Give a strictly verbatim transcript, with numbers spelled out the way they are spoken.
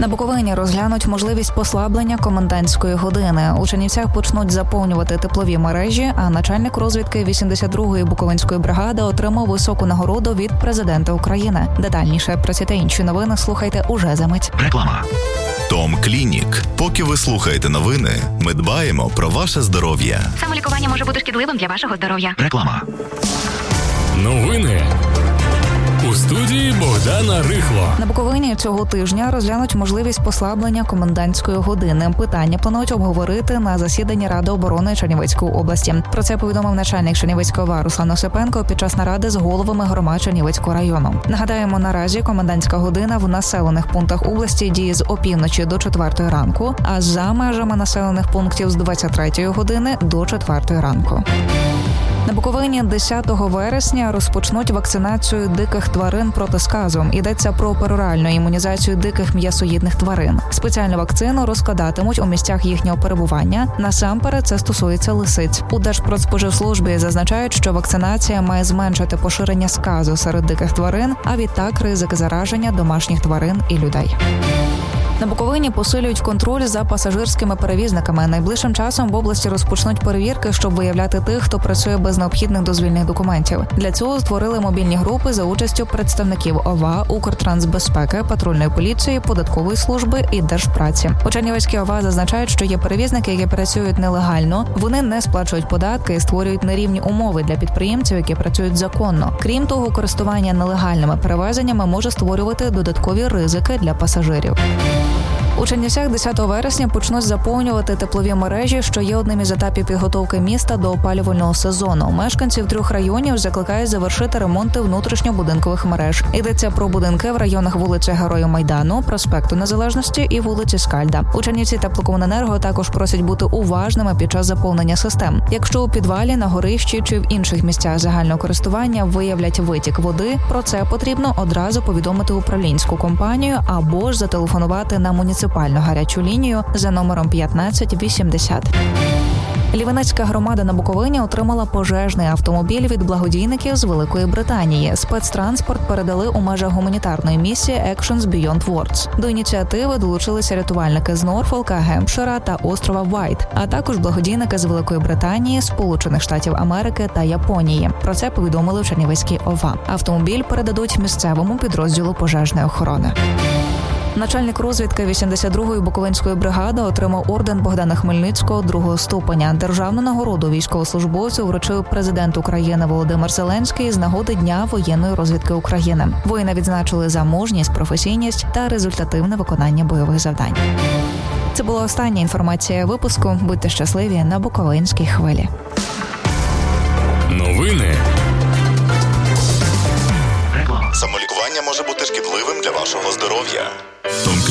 На Буковині розглянуть можливість послаблення комендантської години. У Чернівцях почнуть заповнювати теплові мережі, а начальник розвідки вісімдесят другої Буковинської бригади отримав високу нагороду від президента України. Детальніше про ці та інші новини слухайте уже за мить. Реклама. Том Клінік. Поки ви слухаєте новини, ми дбаємо про ваше здоров'я. Самолікування може бути шкідливим для вашого здоров'я. Реклама. Новини. У студії Богдана Рихло. На Буковині цього тижня розглянуть можливість послаблення комендантської години. Питання планують обговорити на засіданні Ради оборони Чернівецької області. Про це повідомив начальник Чернівецької ОВА Руслан Осипенко під час наради з головами громад Чернівецького району. Нагадаємо, наразі комендантська година в населених пунктах області діє з опівночі до четвертої ранку, а за межами населених пунктів з двадцять третьої години до четвертої ранку. На Буковині десятого вересня розпочнуть вакцинацію диких тварин проти сказу. Йдеться про пероральну імунізацію диких м'ясоїдних тварин. Спеціальну вакцину розкладатимуть у місцях їхнього перебування. Насамперед це стосується лисиць. У Держпродспоживслужбі зазначають, що вакцинація має зменшити поширення сказу серед диких тварин, а відтак ризик зараження домашніх тварин і людей. На Буковині посилюють контроль за пасажирськими перевізниками. Найближчим часом в області розпочнуть перевірки, щоб виявляти тих, хто працює без необхідних дозвільних документів. Для цього створили мобільні групи за участю представників ОВА, Укртрансбезпеки, патрульної поліції, податкової служби і Держпраці. У Чернівецькій ОВА зазначають, що є перевізники, які працюють нелегально, вони не сплачують податки і створюють нерівні умови для підприємців, які працюють законно. Крім того, користування нелегальними перевезеннями може створювати додаткові ризики для пасажирів. У Чернівцях десятого вересня почнуть заповнювати теплові мережі, що є одним із етапів підготовки міста до опалювального сезону. Мешканців трьох районів закликають завершити ремонти внутрішньобудинкових мереж. Йдеться про будинки в районах вулиці Героїв Майдану, проспекту Незалежності і вулиці Скальда. У Чернівці Теплокомуненерго також просять бути уважними під час заповнення систем. Якщо у підвалі, на горищі чи в інших місцях загального користування виявлять витік води, про це потрібно одразу повідомити управлінську компанію або ж зателефонувати на муніципальну гарячу лінію за номером п'ятнадцять вісімдесят. Лівенецька громада на Буковині отримала пожежний автомобіль від благодійників з Великої Британії. Спецтранспорт передали у межах гуманітарної місії Actions Beyond Words. До ініціативи долучилися рятувальники з Норфолка, Гемпшира та острова Вайт, а також благодійники з Великої Британії, Сполучених Штатів Америки та Японії. Про це повідомили в Чернівецькій ОВА. Автомобіль передадуть місцевому підрозділу пожежної охорони. Начальник розвідки вісімдесят другої Буковинської бригади отримав орден Богдана Хмельницького другого ступеня. Державну нагороду військовослужбовцю вручив президент України Володимир Зеленський з нагоди Дня воєнної розвідки України. Воїна відзначили за мужність, професійність та результативне виконання бойових завдань. Це була остання інформація випуску. Будьте щасливі на Буковинській хвилі. Новини. Самолікування може бути шкідливим для вашого здоров'я. Том